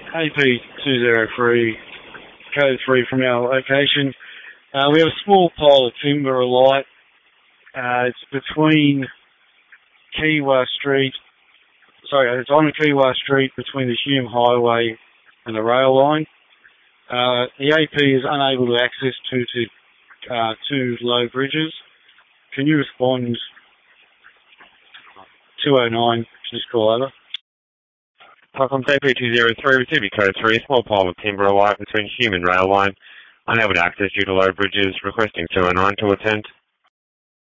AP203, code 3 from our location. We have a small pile of timber alight. It's between it's on Kiwa Street between the Hume Highway and the rail line. The AP is unable to access two low bridges. Can you respond 209, just call over. Welcome to AP203, receiving code 3, small pile of timber alight between Hume and rail line, unable to access due to low bridges, requesting 209 to attend.